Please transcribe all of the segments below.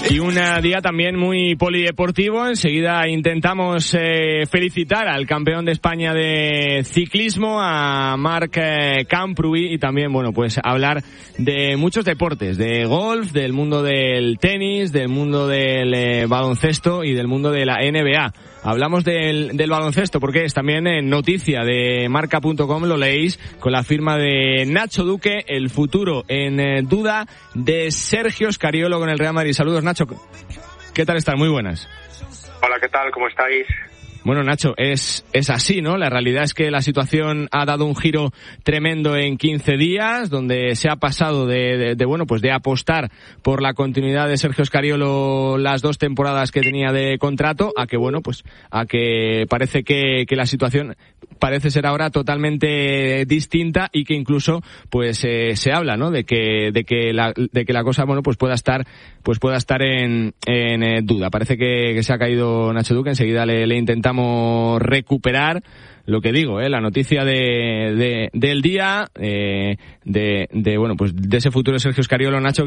Y un día también muy polideportivo. Enseguida intentamos felicitar al campeón de España de ciclismo, a Marc Camprubí, y también, bueno, pues hablar de muchos deportes, de golf, del mundo del tenis, del mundo del baloncesto y del mundo de la NBA. Hablamos del baloncesto porque es también noticia de marca.com, lo leéis, con la firma de Nacho Duque, el futuro en duda de Sergio Scariolo con el Real Madrid. Saludos, Nacho. ¿Qué tal estás? Muy buenas. Hola, ¿qué tal? ¿Cómo estáis? Bueno, Nacho, es así, ¿no? La realidad es que la situación ha dado un giro tremendo en 15 días, donde se ha pasado de apostar por la continuidad de Sergio Scariolo las 2 temporadas que tenía de contrato, a que parece que la situación parece ser ahora totalmente distinta, y que incluso pues se habla, ¿no? de que la cosa, bueno, pues pueda estar en duda. Parece que se ha caído Nacho Duque. Enseguida le intentamos recuperar. Lo que digo, la noticia del día, bueno, pues de ese futuro de Sergio Scariolo, Nacho,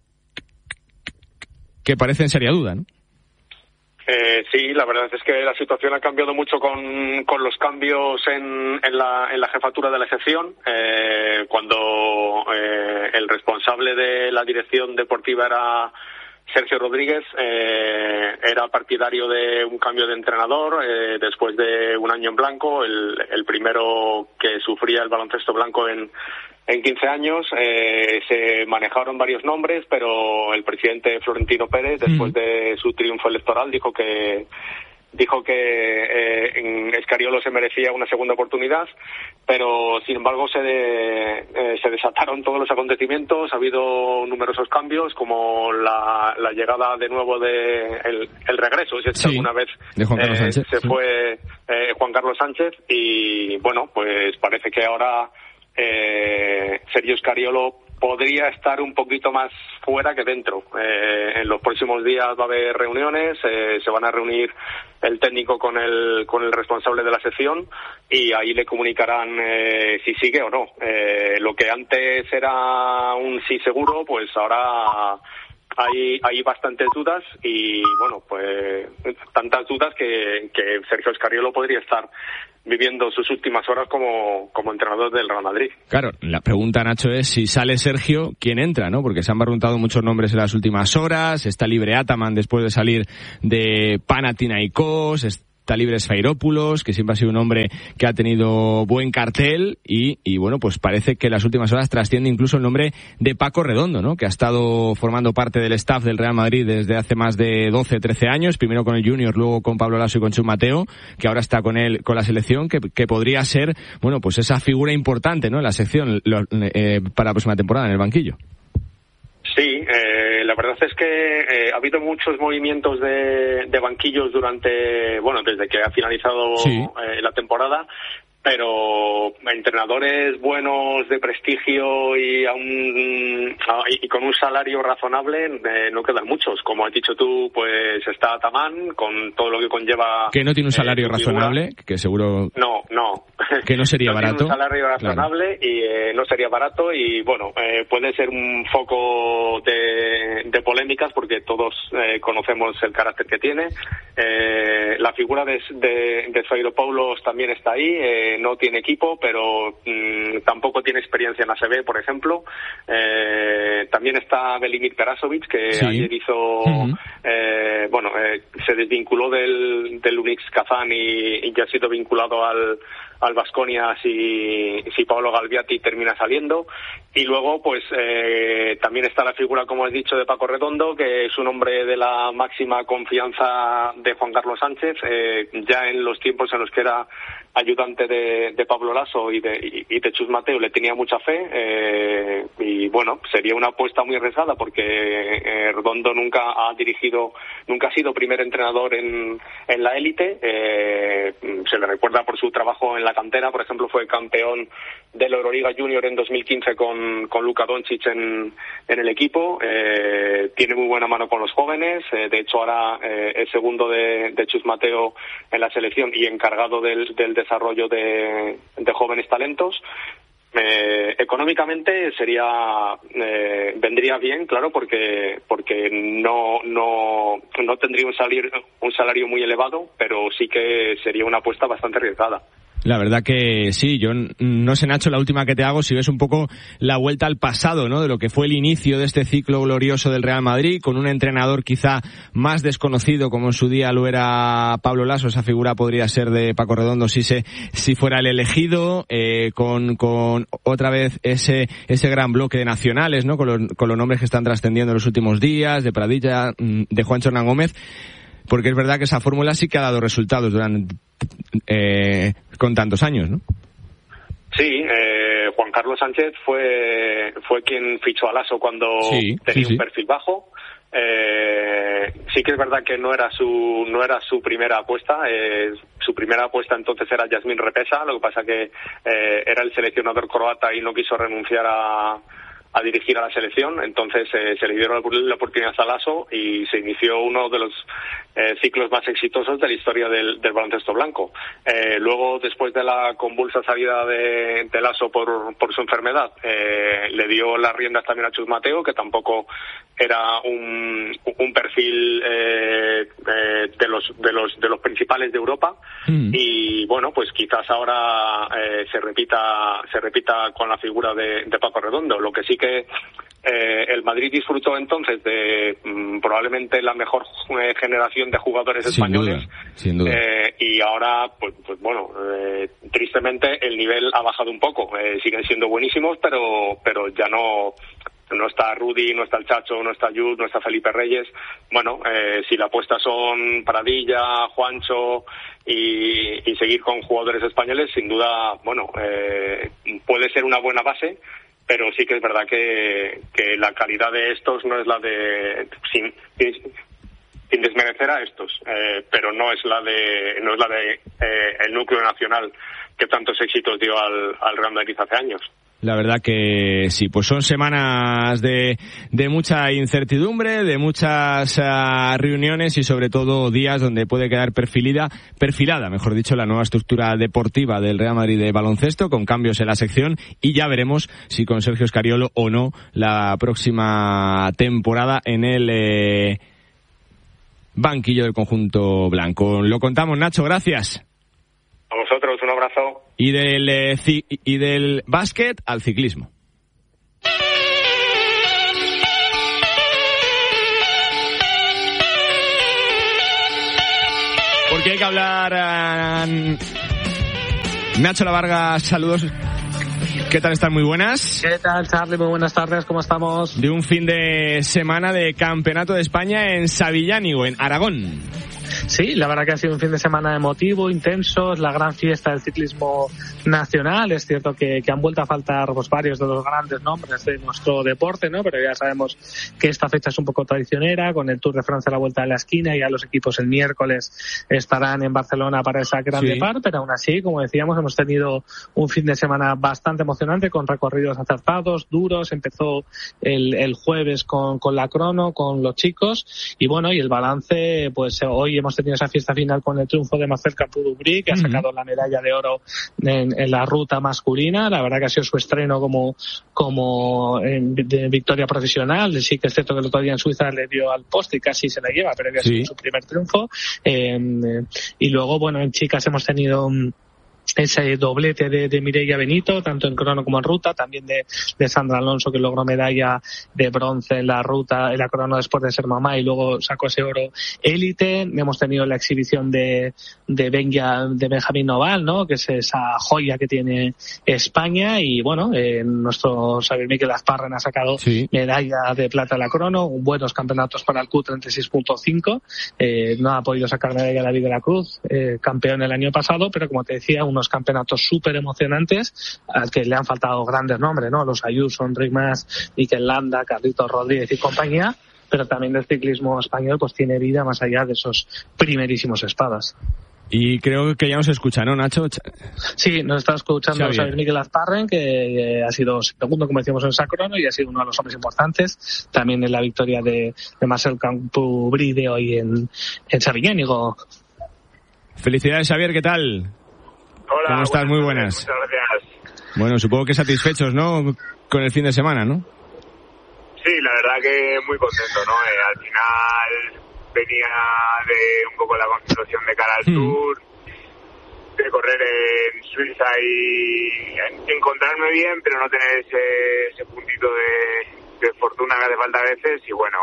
que parece en seria duda, ¿no? Sí, la verdad es que la situación ha cambiado mucho con los cambios en la jefatura de la sección. Cuando el responsable de la dirección deportiva era Sergio Rodríguez, era partidario de un cambio de entrenador después de un año en blanco, el primero que sufría el baloncesto blanco en 15 años. Se manejaron varios nombres, pero el presidente Florentino Pérez, después de su triunfo electoral, dijo que en Scariolo se merecía una segunda oportunidad, pero sin embargo se desataron todos los acontecimientos. Ha habido numerosos cambios, como la llegada de nuevo el regreso, si es que alguna vez de Juan Carlos Sánchez, se fue Juan Carlos Sánchez, y bueno, pues parece que ahora Sergio Scariolo podría estar un poquito más fuera que dentro. En los próximos días va a haber reuniones, se van a reunir el técnico con el responsable de la sección, y ahí le comunicarán si sigue o no. Lo que antes era un sí seguro, pues ahora hay bastantes dudas, y bueno, pues tantas dudas que Sergio Scariolo podría estar viviendo sus últimas horas como entrenador del Real Madrid. Claro, la pregunta, Nacho, es si sale Sergio, ¿quién entra, no? Porque se han barruntado muchos nombres en las últimas horas. Está libre Ataman después de salir de Panathinaikos, está libre Sfairopoulos, que siempre ha sido un hombre que ha tenido buen cartel, y bueno, pues parece que en las últimas horas trasciende incluso el nombre de Paco Redondo, ¿no? Que ha estado formando parte del staff del Real Madrid desde hace más de 12-13 años, primero con el Junior, luego con Pablo Laso y con Chus Mateo, que ahora está con la selección, que podría ser, bueno, pues esa figura importante, ¿no? En la sección para la próxima temporada en el banquillo. Sí, la verdad es que ha habido muchos movimientos de banquillos desde que ha finalizado la temporada, pero entrenadores buenos, de prestigio y con un salario razonable no quedan muchos. Como has dicho tú, pues está Ataman, con todo lo que conlleva. Que no tiene un salario razonable, que seguro. No. Que no sería barato. Tiene un salario razonable, claro. Y no sería barato, y bueno, puede ser un foco de polémicas, porque todos conocemos el carácter que tiene. La figura de Sfairopoulos también está ahí. No tiene equipo, pero tampoco tiene experiencia en ACB, por ejemplo. También está Velimir Perasovic, que ayer hizo se desvinculó del Unix Kazán y ya ha sido vinculado al Baskonia si Paolo Galviati termina saliendo. Y luego pues también está la figura, como has dicho, de Paco Redondo, que es un hombre de la máxima confianza de Juan Carlos Sánchez, ya en los tiempos en los que era ayudante de Pablo Laso y de Chus Mateo le tenía mucha fe, y bueno, sería una apuesta muy arriesgada, porque Redondo nunca ha sido primer entrenador en la élite. Se le recuerda por su trabajo en la cantera. Por ejemplo, fue campeón de la Euroliga Junior en 2015 con Luka Doncic en el equipo. Tiene muy buena mano con los jóvenes. De hecho, ahora es segundo de Chus Mateo en la selección y encargado del desarrollo de jóvenes talentos. Económicamente vendría bien, claro, porque no tendría un salario muy elevado, pero sí que sería una apuesta bastante arriesgada. La verdad que sí, yo no sé, Nacho, la última que te hago, si ves un poco la vuelta al pasado, ¿no? De lo que fue el inicio de este ciclo glorioso del Real Madrid, con un entrenador quizá más desconocido, como en su día lo era Pablo Laso. Esa figura podría ser de Paco Redondo si fuera el elegido, con otra vez ese gran bloque de nacionales, ¿no? Con los nombres que están trascendiendo en los últimos días, de Pradilla, de Juancho Hernán Gómez. Porque es verdad que esa fórmula sí que ha dado resultados con tantos años, ¿no? Sí, Juan Carlos Sánchez fue quien fichó a Laso cuando tenía un perfil bajo. Sí que es verdad que no era su primera apuesta. Su primera apuesta entonces era Yasmín Repesa. Lo que pasa que era el seleccionador croata y no quiso renunciar a dirigir a la selección. Entonces se le dieron la oportunidad a Laso y se inició uno de los ciclos más exitosos de la historia del baloncesto blanco. Luego, después de la convulsa salida de Laso por su enfermedad, le dio las riendas también a Chus Mateo, que tampoco era un perfil de los principales de Europa. Y bueno, pues quizás ahora se repita con la figura de Paco Redondo. Lo que sí que el Madrid disfrutó entonces de probablemente la mejor generación de jugadores españoles. Sin duda. Y ahora, pues bueno, tristemente el nivel ha bajado un poco. Siguen siendo buenísimos, pero ya no está Rudy, no está el Chacho, no está Yud, no está Felipe Reyes. Bueno, si la apuesta son Pradilla, Juancho y seguir con jugadores españoles, sin duda, bueno, puede ser una buena base. Pero sí que es verdad que la calidad de estos no es la de sin desmerecer a estos, pero no es la de el núcleo nacional que tantos éxitos dio al Real Madrid hace años. La verdad que sí, pues son semanas de mucha incertidumbre, de muchas reuniones y sobre todo días donde puede quedar perfilada, mejor dicho, la nueva estructura deportiva del Real Madrid de baloncesto, con cambios en la sección, y ya veremos si con Sergio Scariolo o no la próxima temporada en el banquillo del conjunto blanco. Lo contamos, Nacho, gracias. A vosotros, un abrazo. Y del básquet al ciclismo. Porque hay que hablar. Nacho Lavarga, saludos. ¿Qué tal están? Muy buenas. ¿Qué tal, Charly? Muy buenas tardes, ¿cómo estamos? De un fin de semana de Campeonato de España en Sabillánigo, en Aragón. Sí, la verdad que ha sido un fin de semana emotivo, intenso, es la gran fiesta del ciclismo nacional. Es cierto que han vuelto a faltar pues, varios de los grandes nombres de nuestro deporte, ¿no? Pero ya sabemos que esta fecha es un poco traicionera, con el Tour de Francia a la vuelta de la esquina, y ya los equipos el miércoles estarán en Barcelona para esa gran depart, pero aún así, como decíamos, hemos tenido un fin de semana bastante emocionante, con recorridos acertados, duros. Empezó el jueves con la crono, con los chicos, y bueno, y el balance, pues hoy hemos tenido esa fiesta final con el triunfo de Marcel Capudubrí, que ha sacado la medalla de oro en la ruta masculina. La verdad que ha sido su estreno como de victoria profesional. Sí que es cierto que el otro día en Suiza le dio al poste y casi se la lleva, pero que ha sido su primer triunfo. Y luego, bueno, en chicas hemos tenido ese doblete de Mireia Benito, tanto en crono como en ruta, también de Sandra Alonso, que logró medalla de bronce en la ruta, en la crono después de ser mamá, y luego sacó ese oro élite. Hemos tenido la exhibición de Benjamín Noval, ¿no? Que es esa joya que tiene España, y bueno, nuestro Xavier Miquel Azparren ha sacado medalla de plata en la crono, buenos campeonatos para el Q36.5, no ha podido sacar medalla David de la Cruz, campeón el año pasado, pero como te decía, unos campeonatos súper emocionantes al que le han faltado grandes nombres, ¿no? Los Ayuso, Enric Mas, Mikel Landa, Carlitos Rodríguez y compañía, pero también el ciclismo español pues tiene vida más allá de esos primerísimos espadas. Y creo que ya nos escucha, ¿no, Nacho? Sí, nos está escuchando Xavier Miquel Azparren, que ha sido segundo, como decíamos, en esa crono, y ha sido uno de los hombres importantes también en la victoria de Marcel Capudubrí de hoy en Sabillánigo. Felicidades, Xavier, ¿qué tal? Hola, ¿cómo estás? Muy buenas. Muchas gracias. Bueno, supongo que satisfechos, ¿no?, con el fin de semana, ¿no? Sí, la verdad que muy contento, ¿no? Al final venía de un poco la concentración de cara al Tour, de correr en Suiza y encontrarme bien, pero no tener ese puntito de fortuna que hace falta a veces. Y bueno,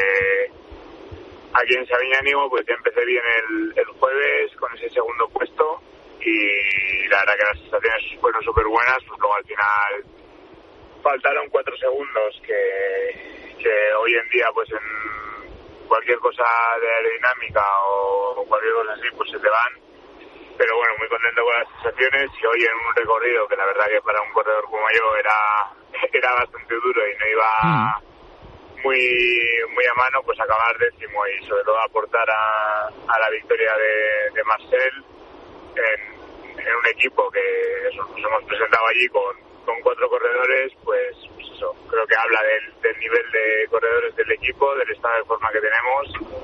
aquí en Sabiñánigo pues ya empecé bien el jueves con ese segundo puesto, y la verdad que las sensaciones fueron súper buenas. Pues luego al final faltaron 4 segundos que hoy en día pues en cualquier cosa de aerodinámica o cualquier cosa así pues se te van. Pero bueno, muy contento con las sensaciones, y hoy en un recorrido que la verdad que para un corredor como yo era bastante duro y no iba muy a mano, pues acabar décimo y sobre todo aportar a la victoria de Marcel en un equipo que nos hemos presentado allí con 4 corredores, pues eso, creo que habla del nivel de corredores del equipo, del estado de forma que tenemos,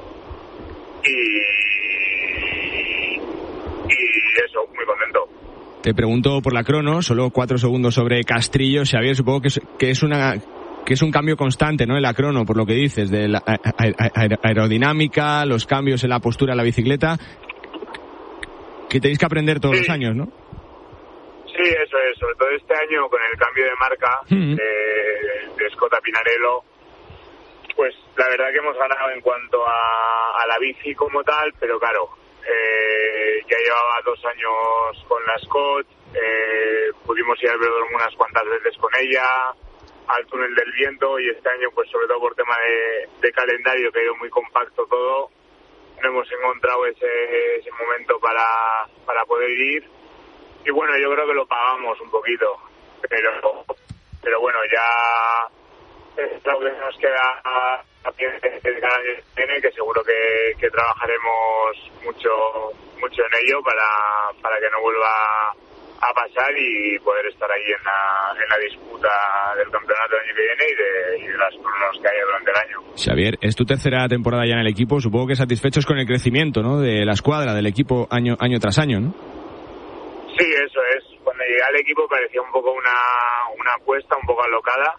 y eso, muy contento. Te pregunto por la crono, solo 4 segundos sobre Castrillo. Xavier, supongo que es un cambio constante, ¿no?, en la crono, por lo que dices, de la aerodinámica, los cambios en la postura de la bicicleta, que tenéis que aprender todos los años, ¿no? Sí, eso es, sobre todo este año con el cambio de marca de Scotta Pinarello, pues la verdad que hemos ganado en cuanto a la bici como tal, pero claro, ya llevaba 2 años con la Scott, pudimos ir al velódromo unas cuantas veces con ella, al túnel del viento, y este año pues sobre todo por tema de calendario, que ha ido muy compacto todo, no hemos encontrado ese momento para poder ir, y bueno, yo creo que lo pagamos un poquito, pero bueno, ya es lo que nos queda a pie de cada año que viene, que seguro que trabajaremos mucho en ello para que no vuelva a pasar y poder estar ahí en la disputa del campeonato del año que viene y de las cronos que haya durante el año. Xavier, es tu tercera temporada ya en el equipo, supongo que satisfechos con el crecimiento, ¿no?, de la escuadra, del equipo año tras año, ¿no? Sí, eso es. Cuando llegué al equipo parecía un poco una apuesta un poco alocada,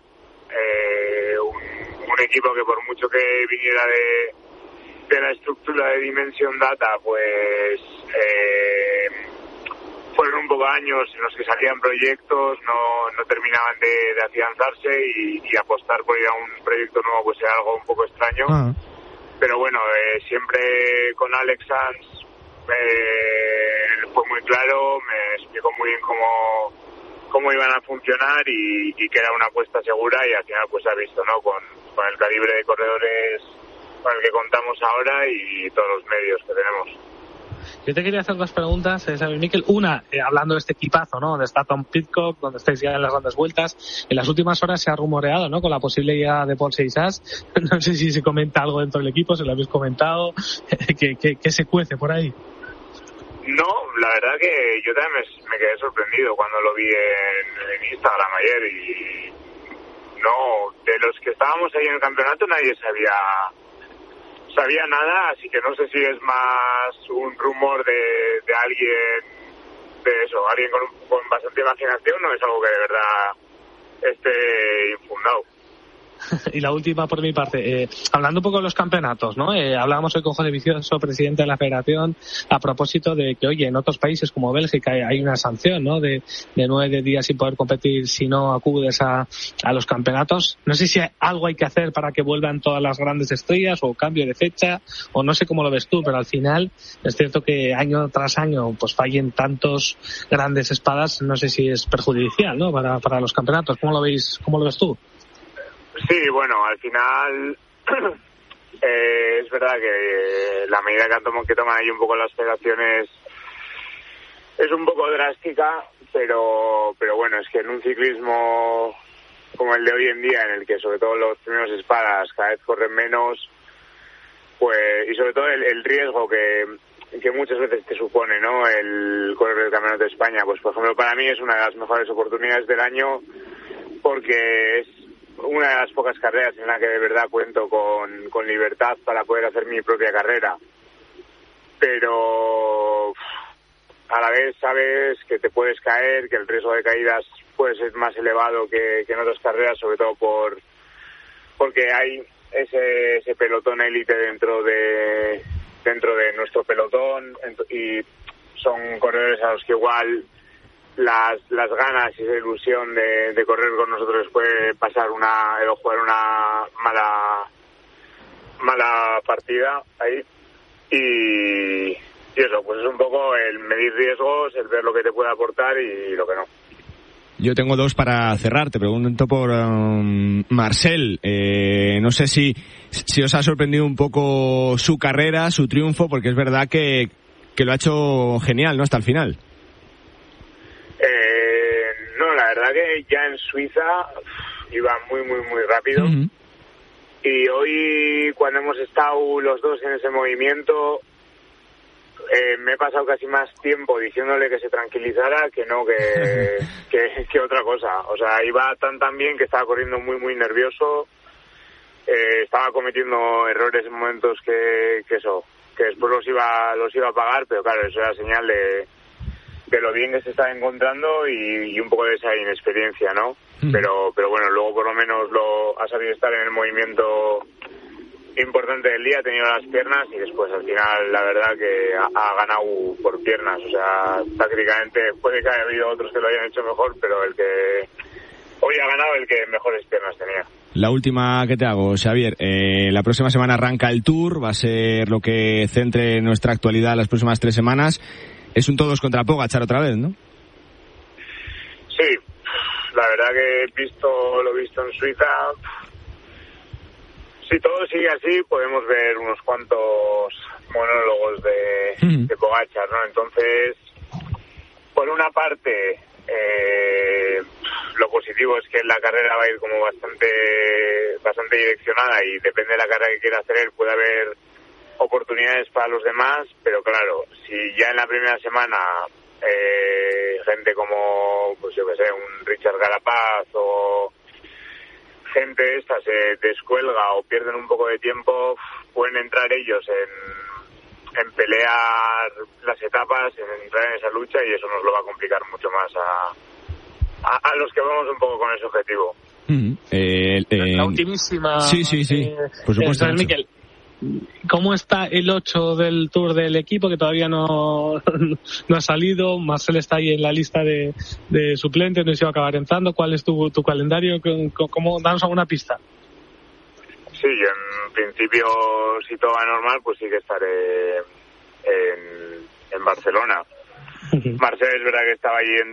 un equipo que por mucho que viniera de la estructura de Dimension Data, pues fueron un poco años en los que salían proyectos, no terminaban de afianzarse, y apostar por ir a un proyecto nuevo pues era algo un poco extraño. Pero bueno, siempre con Alex Sanz fue muy claro, me explicó muy bien cómo iban a funcionar y que era una apuesta segura, y al final pues se ha visto, ¿no?, con el calibre de corredores con el que contamos ahora y todos los medios que tenemos. Yo te quería hacer 2 preguntas, Xavier Miquel. Una, hablando de este equipazo, ¿no?, donde está Tom Pidcock, donde estáis ya en las grandes vueltas. En las últimas horas se ha rumoreado, ¿no?, con la posible llegada de Paul Seixas. No sé si se comenta algo dentro del equipo, se lo habéis comentado, que se cuece por ahí. No, la verdad que yo también me quedé sorprendido cuando lo vi en Instagram ayer, y no, de los que estábamos ahí en el campeonato nadie sabía nada, así que no sé si es más un rumor de alguien, alguien con bastante imaginación, o es algo que de verdad esté infundado. Y la última por mi parte, hablando un poco de los campeonatos, ¿no? Hablábamos hoy con José Vicioso, presidente de la Federación, a propósito de que, oye, en otros países como Bélgica hay una sanción, ¿no?, de 9 días sin poder competir si no acudes a los campeonatos. No sé si algo hay que hacer para que vuelvan todas las grandes estrellas, o cambio de fecha, o no sé cómo lo ves tú, pero al final es cierto que año tras año pues fallen tantos grandes espadas, no sé si es perjudicial, ¿no?, para los campeonatos. ¿Cómo lo ves tú? Sí, bueno, al final es verdad que la medida que toman ahí un poco las federaciones es un poco drástica, pero bueno, es que en un ciclismo como el de hoy en día, en el que sobre todo los primeros espadas cada vez corren menos, pues, y sobre todo el riesgo que muchas veces te supone, ¿no?, el correr el Campeonato de España, pues por ejemplo para mí es una de las mejores oportunidades del año, porque es una de las pocas carreras en la que de verdad cuento con libertad para poder hacer mi propia carrera, pero a la vez sabes que te puedes caer, que el riesgo de caídas puede ser más elevado que en otras carreras, sobre todo porque hay ese pelotón élite dentro de nuestro pelotón, y son corredores a los que igual las ganas y esa ilusión de correr con nosotros puede pasar jugar una mala partida ahí, y eso, pues es un poco el medir riesgos, el ver lo que te puede aportar y lo que no. Yo tengo dos para cerrar. Te pregunto por Marcel. No sé si os ha sorprendido un poco su carrera, su triunfo, porque es verdad que lo ha hecho genial, ¿no? Hasta el final. No, la verdad que ya en Suiza iba muy, muy, muy rápido. Uh-huh. Y hoy, cuando hemos estado los dos en ese movimiento, me he pasado casi más tiempo diciéndole que se tranquilizara que no que otra cosa. O sea, iba tan bien que estaba corriendo muy, muy nervioso. Estaba cometiendo errores en momentos que después los iba a pagar, pero claro, eso era señal de lo bien que se estaba encontrando y un poco de esa inexperiencia, ¿no? Pero bueno, luego por lo menos ha sabido estar en el movimiento importante del día, ha tenido las piernas y después al final la verdad que ha ganado por piernas. O sea, tácticamente puede que haya habido otros que lo hayan hecho mejor, pero el que hoy ha ganado el que mejores piernas tenía. La última que te hago, Xavier, la próxima semana arranca el Tour, va a ser lo que centre nuestra actualidad las próximas 3 semanas. Es un todos contra Pogačar otra vez, ¿no? Sí, la verdad que lo visto en Suiza, si todo sigue así podemos ver unos cuantos monólogos de Pogačar, ¿no? Entonces, por una parte, lo positivo es que la carrera va a ir como bastante direccionada y depende de la carrera que quiera hacer él, puede haber oportunidades para los demás, pero claro, si ya en la primera semana gente como, pues yo que sé, un Richard Carapaz o gente esta se descuelga o pierden un poco de tiempo, pueden entrar ellos en pelear las etapas, en entrar en esa lucha, y eso nos lo va a complicar mucho más a los que vamos un poco con ese objetivo. La ultimísima. Sí. Por supuesto. Miquel, ¿cómo está el 8 del Tour del equipo, que todavía no ha salido? Marcel está ahí en la lista de suplentes, no se va a acabar entrando. ¿Cuál es tu calendario? ¿Cómo? Danos alguna pista. Sí, en principio, si todo va normal, pues sí que estaré en Barcelona. Marcel es verdad que estaba allí